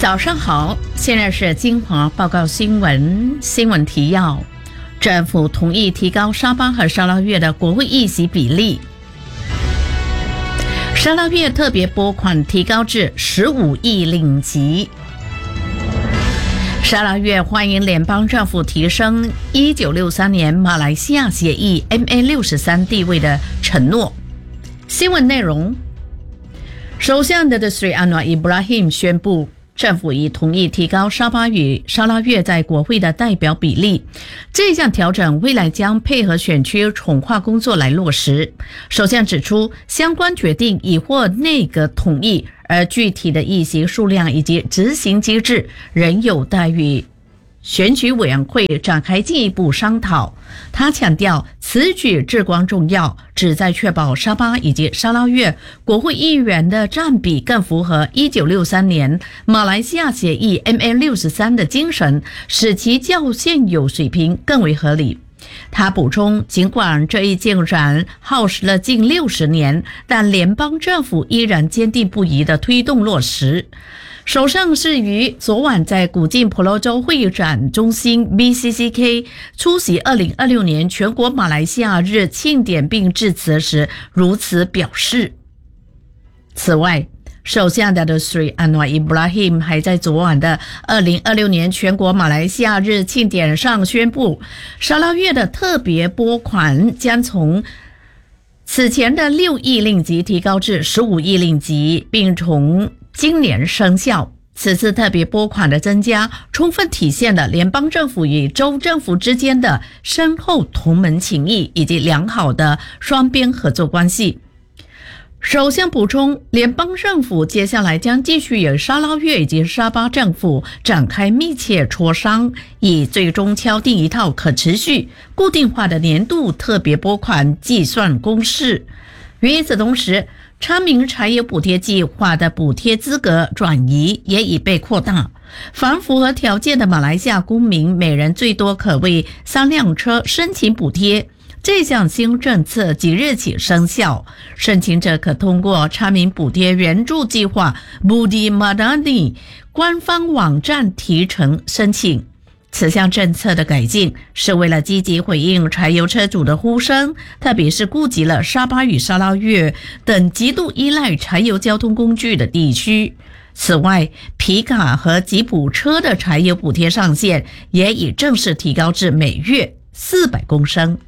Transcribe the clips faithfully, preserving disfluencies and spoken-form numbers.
早上好，现在是精华报告新闻新闻提要。政府同意提高沙巴和沙捞越的国会议席比例。沙捞越特别拨款提高至十五亿令吉。沙捞越欢迎联邦政府提升一九六三年马来西亚协议 M A 六十三 地位的承诺。新闻内容：首相的Sri Anwar Ibrahim 宣布，政府已同意提高沙巴与沙捞越在国会的代表比例。这项调整未来将配合选区重划工作来落实。首相指出，相关决定已获内阁同意，而具体的议席数量以及执行机制仍有待与选举委员会展开进一步商讨。他强调，此举至关重要，旨在确保沙巴以及沙捞越国会议员的占比更符合一九六三年马来西亚协议 M A 六十三 的精神，使其较现有水平更为合理。他补充，尽管这一进展耗时了近六十年，但联邦政府依然坚定不移地推动落实。首相是于昨晚在古晋婆罗洲会展中心 B C C K 出席二零二六年全国马来西亚日庆典并致辞时如此表示。此外，首相的Sri Anwar Ibrahim 还在昨晚的二零二六年全国马来西亚日庆典上宣布，沙捞越的特别拨款将从此前的六亿令吉提高至十五亿令吉，并从今年生效。此次特别拨款的增加，充分体现了联邦政府与州政府之间的深厚同盟情谊以及良好的双边合作关系。首相补充，联邦政府接下来将继续与沙捞越以及沙巴政府展开密切磋商，以最终敲定一套可持续、固定化的年度特别拨款计算公式。与此同时，昌明柴油补贴计划的补贴资格转移也已被扩大，凡符合条件的马来西亚公民每人最多可为三辆车申请补贴。这项新政策即日起生效，申请者可通过昌明补贴援助计划 Budi Madani 官方网站提成申请。此项政策的改进是为了积极回应柴油车主的呼声，特别是顾及了沙巴与沙捞越等极度依赖柴油交通工具的地区。此外，皮卡和吉普车的柴油补贴上限也已正式提高至每月四百公升。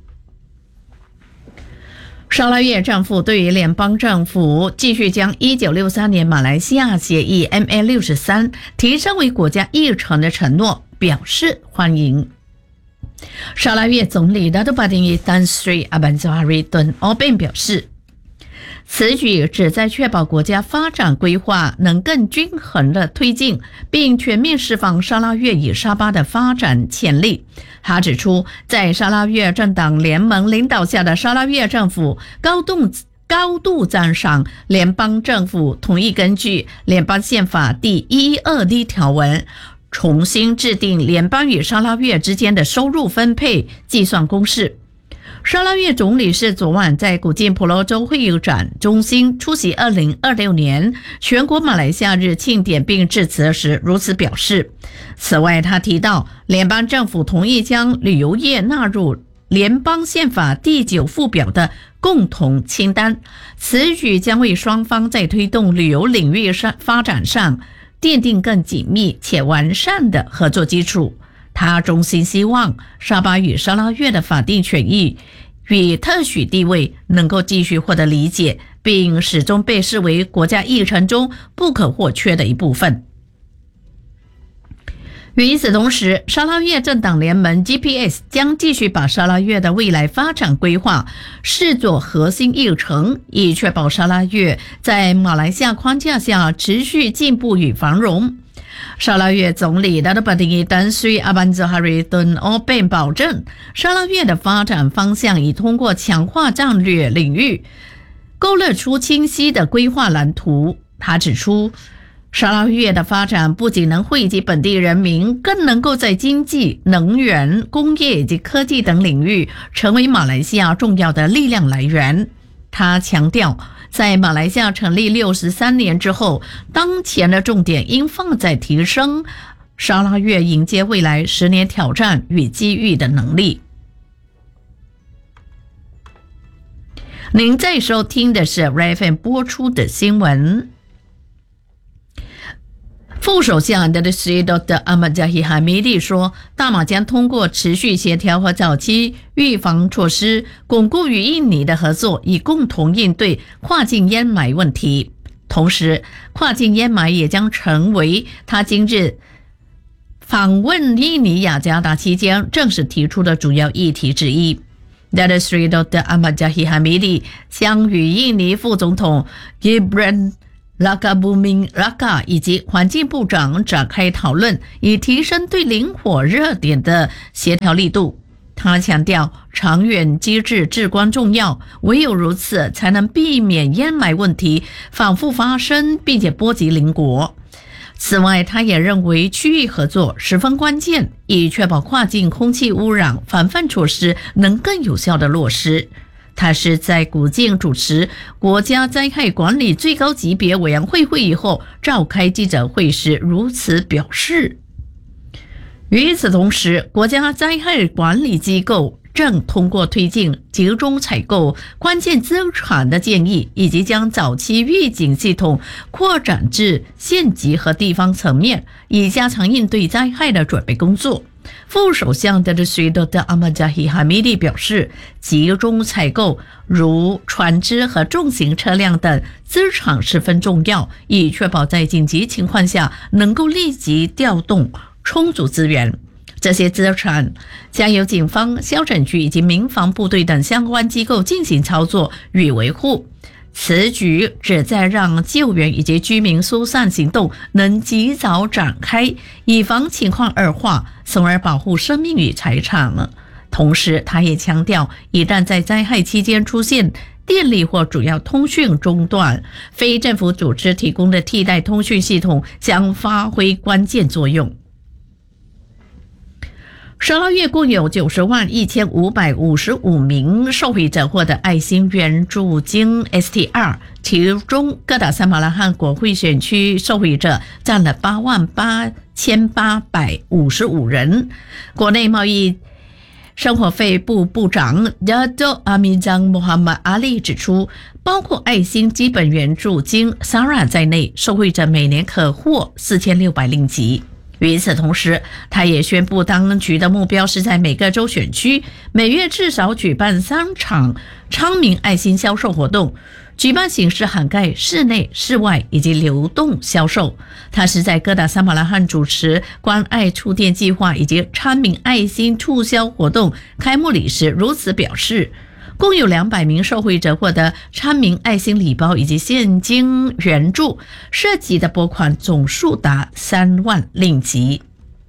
沙捞越政府对于联邦政府继续将一九六三年马来西亚协议 M A 六十三 提升为国家议程的承诺表示欢迎。沙捞越总理达多巴丁伊丹斯瑞阿班佐哈瑞顿奥本表示，此举旨在确保国家发展规划能更均衡地推进，并全面释放沙捞越与沙巴的发展潜力。他指出，在沙捞越政党联盟领导下的沙捞越政府高度高度赞赏联邦政府同意根据联邦宪法第一百一十二 D 条文重新制定联邦与沙捞越之间的收入分配计算公式。沙捞越总理是昨晚在古晋婆罗洲会议展中心出席二零二六年全国马来西亚日庆典并致辞时如此表示。此外，他提到联邦政府同意将旅游业纳入联邦宪法第九附表的共同清单，此举将为双方在推动旅游领域上发展上奠定更紧密且完善的合作基础。他衷心希望沙巴与沙捞越的法定权益与特许地位能够继续获得理解，并始终被视为国家议程中不可或缺的一部分。与此同时，沙捞越政党联盟 G P S 将继续把沙捞越的未来发展规划视作核心议程，以确保沙捞越在马来西亚框架下持续进步与繁荣。沙捞越总理达多巴丁伊丹斯阿班佐哈瑞顿奥本保证，沙捞越的发展方向已通过强化战略领域勾勒出清晰的规划蓝图。他指出，沙捞越的发展不仅能惠及本地人民，更能够在经济、能源、工业以及科技等领域成为马来西亚重要的力量来源。 他强调，在马来西亚成立六十三年之后，当前的重点应放在提升沙拉越迎接未来十年挑战与机遇的能力。您在收听的是 R F M 播出的新闻。副首相 Datuk Seri Doktor Ahmad Zahid Hamidi 说，大马将通过持续协调和早期预防措施，巩固与印尼的合作，以共同应对跨境烟霾问题。同时，跨境烟霾也将成为他今日访问印尼雅加达期间正式提出的主要议题之一。Datuk Seri Doktor Ahmad Zahid Hamidi 将与印尼副总统 Gibran Rakabuming Raka 以及环境部长展开讨论，以提升对林火热点的协调力度。他强调，长远机制至关重要，唯有如此才能避免烟霾问题反复发生，并且波及邻国。此外，他也认为区域合作十分关键，以确保跨境空气污染防范措施能更有效地落实。他是在古晋主持国家灾害管理最高级别委员会会议后召开记者会时如此表示。与此同时，国家灾害管理机构正通过推进集中采购关键资产的建议，以及将早期预警系统扩展至县级和地方层面，以加强应对灾害的准备工作。副首相 Datuk Seri Doktor Ahmad Zahid Hamidi 表示，集中采购如船只和重型车辆等资产十分重要，以确保在紧急情况下能够立即调动充足资源。这些资产将由警方、消防局以及民防部队等相关机构进行操作与维护。此举旨在让救援以及居民疏散行动能及早展开，以防情况恶化，从而保护生命与财产。同时，他也强调，一旦在灾害期间出现电力或主要通讯中断，非政府组织提供的替代通讯系统将发挥关键作用。沙拉越共有九十万一千五百五十五名受惠者获得爱心援助金 S T R， 其中哥打三马拉罕国会选区受惠者占了八万八千八百五十五人。国内贸易生活费部部长 Dato' Amizan Muhammad Ali 指出，包括爱心基本援助金 S A R A 在内，受惠者每年可获四千六百令吉。与此同时，他也宣布当局的目标是在每个州选区每月至少举办三场昌明爱心销售活动，举办形式涵盖室内、室外以及流动销售。他是在哥打三马拉罕主持关爱触电计划以及昌明爱心促销活动开幕礼时如此表示。共有两百名受惠者获得昌明爱心礼包以及现金援助，涉及的拨款总数达三万令吉。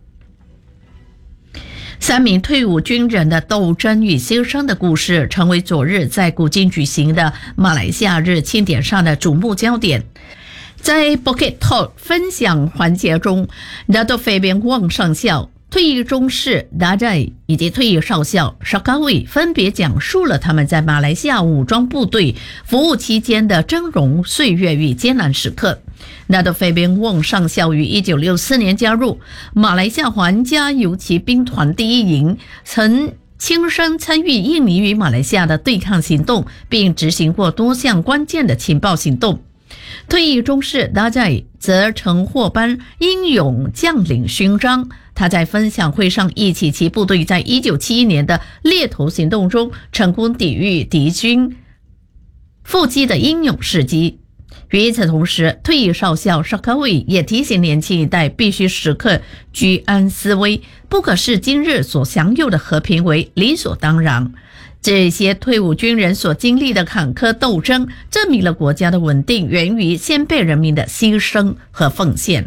三名退伍军人的斗争与牺牲的故事，成为昨日在古晋举行的马来西亚日庆典上的瞩目焦点。在 Bukit Talk 分享环节中， Dato' Fabian Wong 上校、退役中士 Dajai 以及退役少校 Shakawi 分别讲述了他们在马来西亚武装部队服务期间的峥嵘岁月与艰难时刻。Dato' Fabian Wong 上校于一九六四年加入马来西亚皇家游骑兵团第一营，曾亲身参与印尼与马来西亚的对抗行动，并执行过多项关键的情报行动。退役中士 Dajai 则曾获颁英勇将领勋章。他在分享会上忆起其部队在一九七一年的猎头行动中成功抵御敌军伏击的英勇事迹。与此同时，退役少校 Shakawi 也提醒年轻一代必须时刻居安思危，不可视今日所享有的和平为理所当然。这些退伍军人所经历的坎坷斗争，证明了国家的稳定源于先辈人民的牺牲和奉献。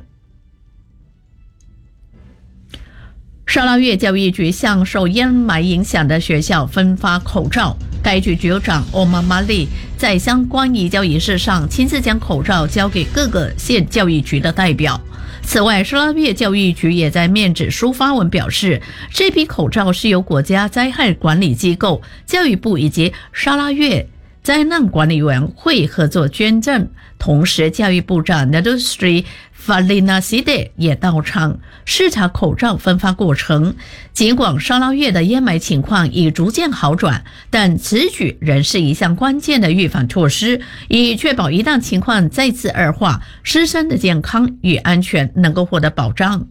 沙拉越教育局向受烟霾影响的学校分发口罩，该局局长 Omar Mali 在相关移交仪式上亲自将口罩交给各个县教育局的代表。此外，沙拉越教育局也在面纸书发文表示，这批口罩是由国家灾害管理机构、教育部以及沙拉越灾难管理委员会合作捐赠。同时，教育部长 Nadusri Falinaside 也到场视察口罩分发过程。尽管沙拉越的烟霾情况已逐渐好转，但此举仍是一项关键的预防措施，以确保一旦情况再次恶化，师生的健康与安全能够获得保障。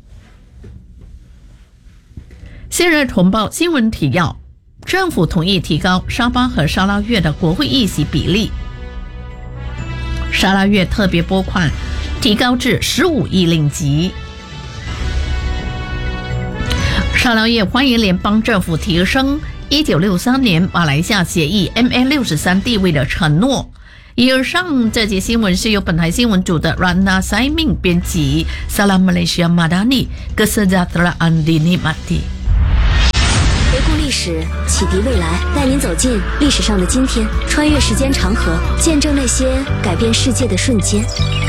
现日同胞新闻提要：政府同意提高沙巴和沙拉越的国会议席比例。沙拉越特别拨款提高至十五亿令吉。沙拉越欢迎联邦政府提升一九六三年马来西亚协议 M A 六十三 地位的承诺。以上这节新闻是由本台新闻组的 Rana Saimin 编辑。Salam Malaysia Madani Kesejahteraan dinikmati。 回顾历史，启迪未来，带您走进历史上的今天，穿越时间长河，见证那些改变世界的瞬间。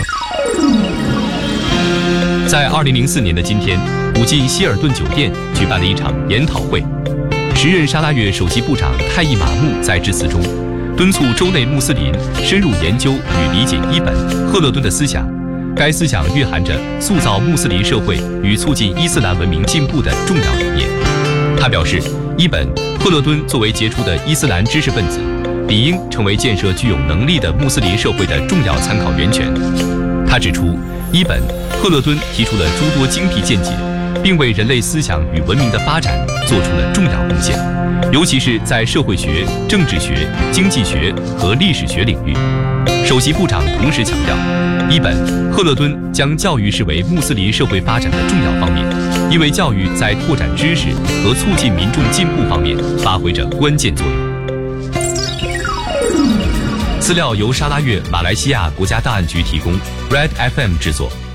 在二零零四年的今天，五记希尔顿酒店举办了一场研讨会。时任沙拉越首席部长泰伊马木在致辞中，敦促州内穆斯林深入研究与理解伊本·赫勒敦的思想。该思想蕴含着塑造穆斯林社会与促进伊斯兰文明进步的重要理念。他表示，伊本·赫勒敦作为杰出的伊斯兰知识分子，理应成为建设具有能力的穆斯林社会的重要参考源泉。他指出，伊本·赫勒敦提出了诸多精辟见解，并为人类思想与文明的发展做出了重要贡献，尤其是在社会学、政治学、经济学和历史学领域。首席部长同时强调，伊本·赫勒敦将教育视为穆斯林社会发展的重要方面，因为教育在拓展知识和促进民众进步方面发挥着关键作用。资料由沙拉越马来西亚国家档案局提供 ，Red F M 制作。